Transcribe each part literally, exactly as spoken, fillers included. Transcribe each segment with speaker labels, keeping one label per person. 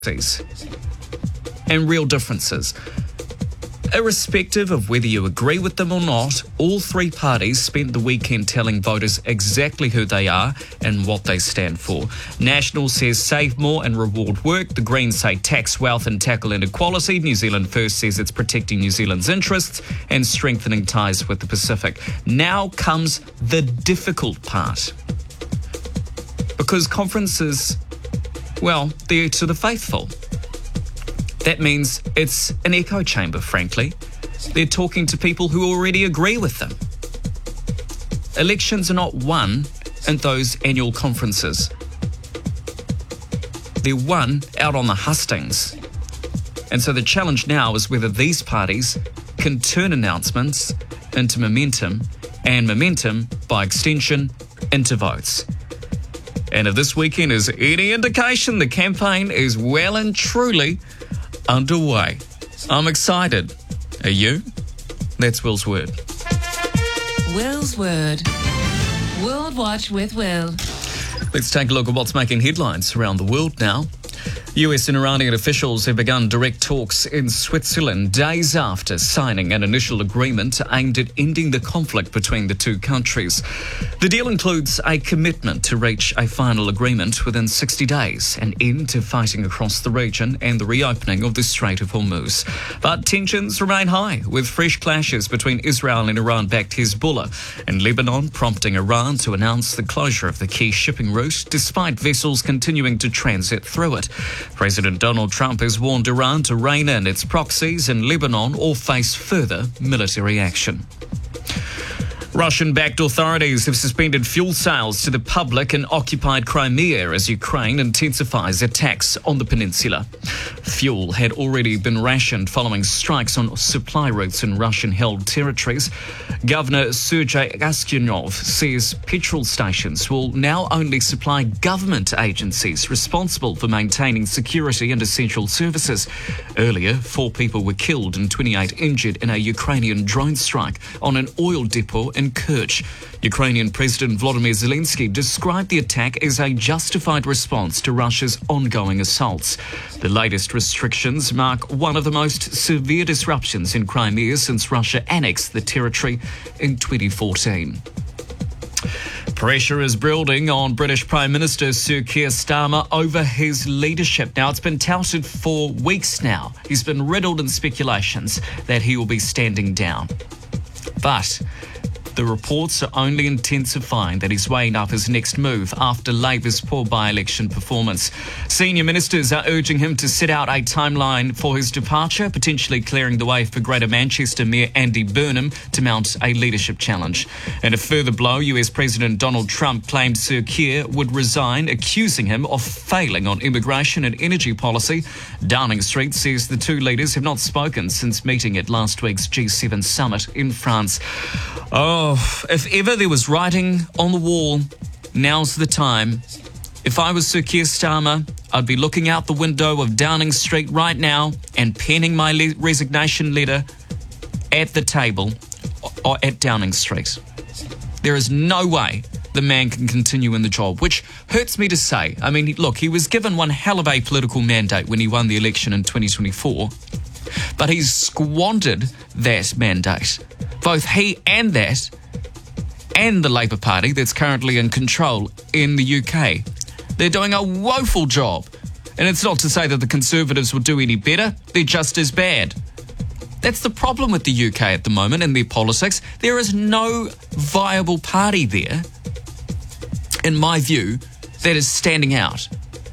Speaker 1: and real differences. Irrespective of whether you agree with them or not, all three parties spent the weekend telling voters exactly who they are and what they stand for. National says save more and reward work. The Greens say tax wealth and tackle inequality. New Zealand First says it's protecting New Zealand's interests and strengthening ties with the Pacific. Now comes the difficult part. Because conferences, well, they're to the faithful. That means it's an echo chamber, frankly. They're talking to people who already agree with them. Elections are not won in those annual conferences. They're won out on the hustings. And so the challenge now is whether these parties can turn announcements into momentum, and momentum, by extension, into votes. And if this weekend is any indication, the campaign is well and truly underway. I'm excited. Are you? That's Will's Word.
Speaker 2: Will's Word. World Watch with Will.
Speaker 1: Let's take a look at what's making headlines around the world now. U S and Iranian officials have begun direct talks in Switzerland days after signing an initial agreement aimed at ending the conflict between the two countries. The deal includes a commitment to reach a final agreement within sixty days, an end to fighting across the region, and the reopening of the Strait of Hormuz. But tensions remain high, with fresh clashes between Israel and Iran-backed Hezbollah, and Lebanon prompting Iran to announce the closure of the key shipping route, despite vessels continuing to transit through it. President Donald Trump has warned Iran to rein in its proxies in Lebanon or face further military action. Russian-backed authorities have suspended fuel sales to the public in occupied Crimea as Ukraine intensifies attacks on the peninsula. Fuel had already been rationed following strikes on supply routes in Russian-held territories. Governor Sergei Aksyonov says petrol stations will now only supply government agencies responsible for maintaining security and essential services. Earlier, four people were killed and twenty-eight injured in a Ukrainian drone strike on an oil depot in Kerch. Ukrainian President Volodymyr Zelensky described the attack as a justified response to Russia's ongoing assaults. The latest restrictions mark one of the most severe disruptions in Crimea since Russia annexed the territory in twenty fourteen. Pressure is building on British Prime Minister Sir Keir Starmer over his leadership. Now, it's been touted for weeks now. He's been riddled in speculations that he will be standing down. But the reports are only intensifying that he's weighing up his next move after Labour's poor by-election performance. Senior ministers are urging him to set out a timeline for his departure, potentially clearing the way for Greater Manchester Mayor Andy Burnham to mount a leadership challenge. In a further blow, U S President Donald Trump claimed Sir Keir would resign, accusing him of failing on immigration and energy policy. Downing Street says the two leaders have not spoken since meeting at last week's G seven summit in France. Oh, if ever there was writing on the wall, now's the time. If I was Sir Keir Starmer, I'd be looking out the window of Downing Street right now and penning my le- resignation letter at the table or at Downing Street. There is no way the man can continue in the job, which hurts me to say. I mean, look, he was given one hell of a political mandate when he won the election in twenty twenty-four, but he's squandered that mandate. Both he and that, and the Labour Party that's currently in control in the U K. They're doing a woeful job. And it's not to say that the Conservatives will do any better, they're just as bad. That's the problem with the U K at the moment in their politics. There is no viable party there, in my view, that is standing out.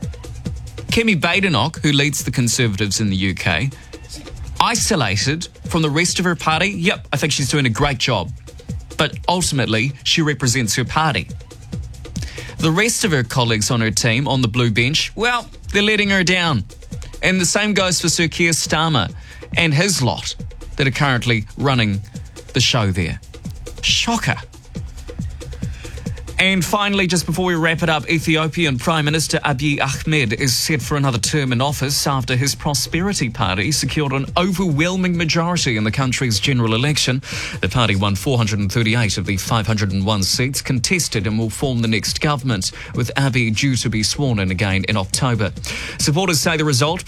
Speaker 1: Kemi Badenoch, who leads the Conservatives in the U K, isolated from the rest of her party, yep, I think she's doing a great job. But ultimately, she represents her party. The rest of her colleagues on her team on the blue bench, well, they're letting her down. And the same goes for Sir Keir Starmer and his lot that are currently running the show there. Shocker. And finally, just before we wrap it up, Ethiopian Prime Minister Abiy Ahmed is set for another term in office after his Prosperity Party secured an overwhelming majority in the country's general election. The party won four hundred thirty-eight of the five hundred one seats contested and will form the next government, with Abiy due to be sworn in again in October. Supporters say the result